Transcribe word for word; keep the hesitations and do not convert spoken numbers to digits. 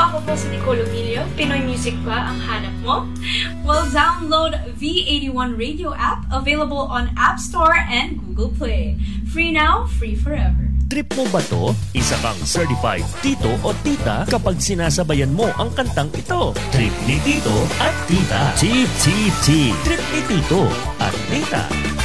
ako po si Nicole Ovilio. Pinoy music ba ang hanap mo? Well, download V eighty-one Radio app, available on App Store and Google Play. Free now, free forever. Trip mo ba to? Isa kang certified tito o tita kapag sinasabayan mo ang kantang ito. Trip ni tito at tita. T T T. Trip ni tito at tita.